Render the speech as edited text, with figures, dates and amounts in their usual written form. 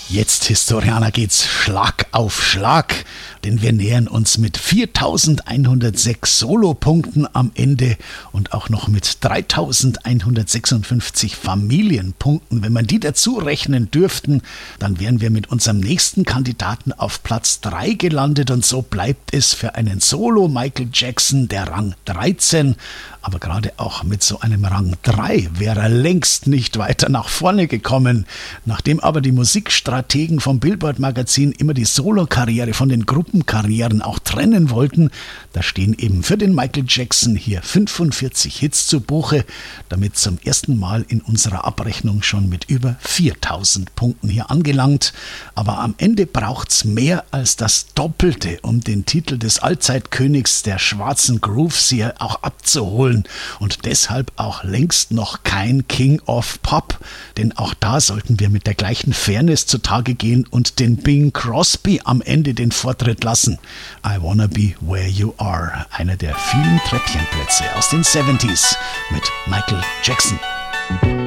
Jetzt, Historianer, geht's Schlag auf Schlag, denn wir nähern uns mit 4.106 Solopunkten am Ende und auch noch mit 3.156 Familienpunkten. Wenn man die dazu rechnen dürften, dann wären wir mit unserem nächsten Kandidaten auf Platz 3 gelandet und so bleibt es für einen Solo Michael Jackson der Rang 13. Aber gerade auch mit so einem Rang 3 wäre er längst nicht weiter nach vorne gekommen. Nachdem aber die Musikstrategen vom Billboard-Magazin immer die Solo-Karriere von den Gruppenkarrieren auch trennen wollten, da stehen eben für den Michael Jackson hier 45 Hits zu Buche, damit zum ersten Mal in unserer Abrechnung schon mit über 4.000 Punkten hier angelangt. Aber am Ende braucht's mehr als das Doppelte, um den Titel des Allzeitkönigs der schwarzen Grooves hier auch abzuholen. Und deshalb auch längst noch kein King of Pop, denn auch da sollten wir mit der gleichen Fairness zutage gehen und den Bing Crosby am Ende den Vortritt lassen. I Wanna Be Where You Are, einer der vielen Treppchenplätze aus den 70s mit Michael Jackson.